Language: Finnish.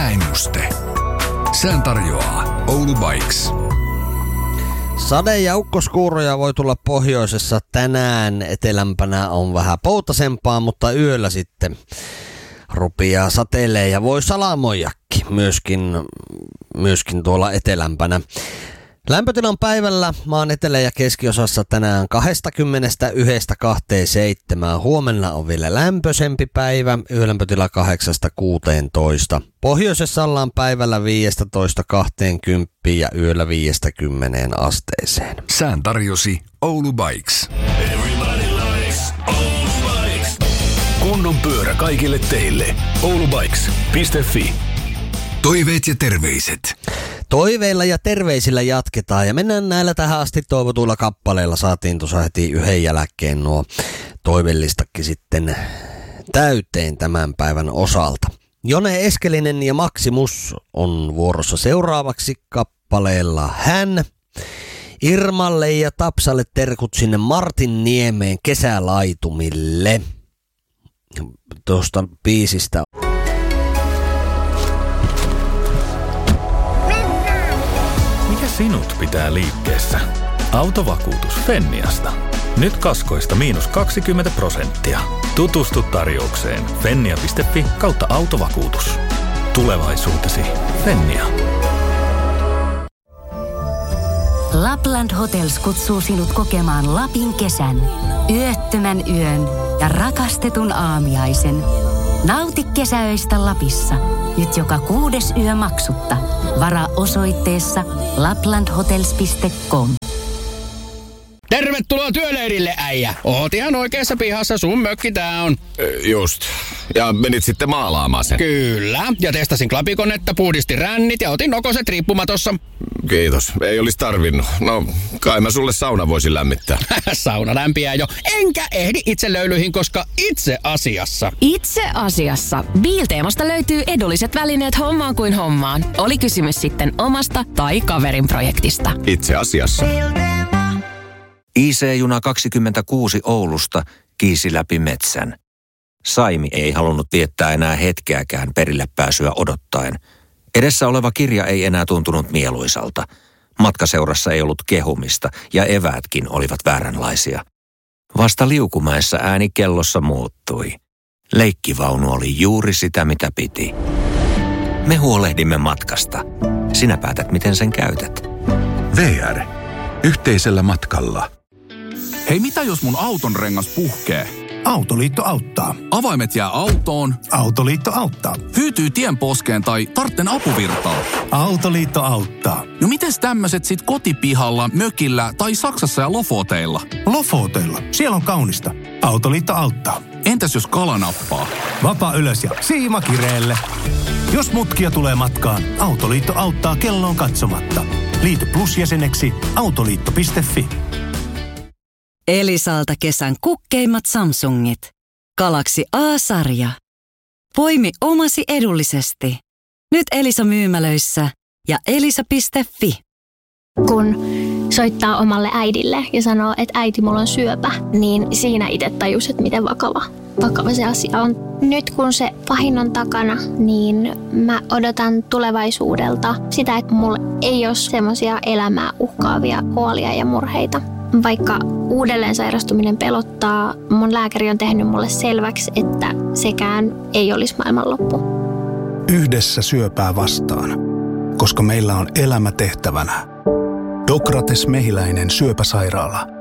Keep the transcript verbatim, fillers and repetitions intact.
Sääennuste. Sään tarjoaa Oulu Bikes. Sade- ja ukkoskuuroja voi tulla pohjoisessa tänään. Etelämpänä on vähän poutasempaa, mutta yöllä sitten rupeaa sateilee ja voi salamoijakin myöskin, myöskin tuolla etelämpänä. Lämpötilan päivällä maan etelä- ja keskiosassa tänään kaksikymmentäyksi kaksikymmentäseitsemän. Huomenna on vielä lämpöisempi päivä, yölämpötila kahdeksasta kuuteentoista. Pohjoisessa ollaan päivällä viisitoista kaksikymmentä ja yöllä viidestä kymmeneen asteeseen. Sään tarjosi Oulu Bikes. Oulu Bikes. Kunnon pyörä kaikille teille. oulu bikes piste fi. Toiveet ja terveiset. Toiveilla ja terveisillä jatketaan ja mennään näillä tähän asti toivotuilla kappaleilla. Saatiin tuossa heti yhden jälkeen nuo toivellistakin sitten täyteen tämän päivän osalta. Jone Eskelinen ja Maximus on vuorossa seuraavaksi kappaleella Hän. Irmalle ja Tapsalle terkut sinne Martin Niemeen kesälaitumille. Tuosta biisistä. Sinut pitää liikkeessä. Autovakuutus Fenniasta. Nyt kaskoista miinus kaksikymmentä prosenttia. Tutustu tarjoukseen fennia piste fi kautta autovakuutus. Tulevaisuutesi Fennia. Lapland Hotels kutsuu sinut kokemaan Lapin kesän, yöttömän yön ja rakastetun aamiaisen. Nauti kesäöistä Lapissa. Nyt joka kuudes yö maksutta. Varaa osoitteessa laplandhotels piste com. Tervetuloa työleirille, äijä. Oot ihan oikeassa pihassa, sun mökki tää on. Just. Ja menit sitten maalaamaan sen. Kyllä. Ja testasin klapikonetta, puhdistin rännit ja otin nokoset riippumatossa. Kiitos. Ei olisi tarvinnut. No, kai mä sulle sauna voisin lämmittää. Sauna lämpiää jo. Enkä ehdi itse löylyihin, koska itse asiassa. Itse asiassa. Biilteemasta löytyy edulliset välineet hommaan kuin hommaan. Oli kysymys sitten omasta tai kaverin projektista. Itse asiassa. I C-juna kaksikymmentäkuusi Oulusta kiisi läpi metsän. Saimi ei halunnut viettää enää hetkeäkään perille pääsyä odottaen. Edessä oleva kirja ei enää tuntunut mieluisalta. Matkaseurassa ei ollut kehumista ja eväätkin olivat vääränlaisia. Vasta Liukumäessä ääni kellossa muuttui. Leikkivaunu oli juuri sitä, mitä piti. Me huolehdimme matkasta. Sinä päätät, miten sen käytät. V R. Yhteisellä matkalla. Hei, mitä jos mun auton rengas puhkee? Autoliitto auttaa. Avaimet jää autoon. Autoliitto auttaa. Hyytyy tienposkeen tai tartten apuvirtaa. Autoliitto auttaa. No mites tämmöiset sit kotipihalla, mökillä tai Saksassa ja Lofoteilla? Lofoteilla? Siellä on kaunista. Autoliitto auttaa. Entäs jos kala nappaa? Vapaa ylös ja siima kireelle. Jos mutkia tulee matkaan, Autoliitto auttaa kelloon katsomatta. Liity Plus-jäseneksi autoliitto piste fi. Elisalta kesän kukkeimmat Samsungit. Galaxy A-sarja. Poimi omasi edullisesti. Nyt Elisa-myymälöissä ja elisa piste fi. Kun soittaa omalle äidille ja sanoo, että äiti, mulla on syöpä, niin siinä itse tajus, että miten vakava, vakava se asia on. Nyt kun se pahin on takana, niin mä odotan tulevaisuudelta sitä, että mulla ei ole semmoisia elämää uhkaavia huolia ja murheita. Vaikka uudelleen sairastuminen pelottaa, mun lääkäri on tehnyt mulle selväksi, että sekään ei olisi maailmanloppu. Yhdessä syöpää vastaan, koska meillä on elämä tehtävänä. Dokrates Mehiläinen syöpäsairaala.